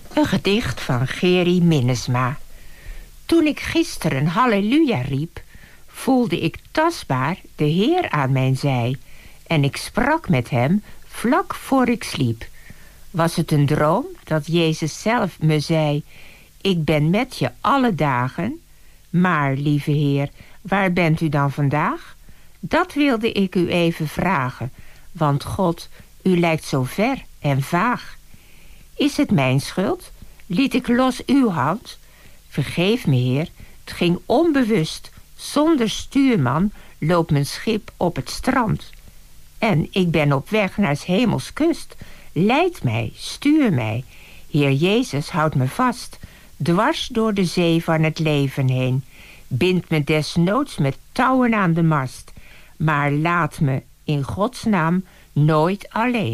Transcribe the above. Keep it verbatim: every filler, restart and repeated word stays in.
Een gedicht van Gerry Minnesma. Toen ik gisteren halleluja riep, voelde ik tastbaar de Heer aan mijn zij, en ik sprak met hem vlak voor ik sliep. Was het een droom dat Jezus zelf me zei: ik ben met je alle dagen? Maar, lieve Heer, waar bent u dan vandaag? Dat wilde ik u even vragen, want God, u lijkt zo ver en vaag. Is het mijn schuld? Liet ik los uw hand? Vergeef me, Heer, het ging onbewust. Zonder stuurman loopt mijn schip op het strand. En ik ben op weg naar 's hemels kust. Leid mij, stuur mij. Heer Jezus, houd me vast, dwars door de zee van het leven heen. Bind me desnoods met touwen aan de mast, maar laat me in Gods naam nooit alleen.